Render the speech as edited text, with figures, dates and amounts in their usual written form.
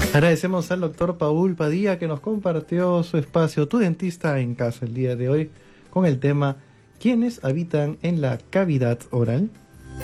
Agradecemos al doctor Paul Padilla que nos compartió su espacio Tu Dentista en Casa el día de hoy con el tema ¿quiénes habitan en la cavidad oral?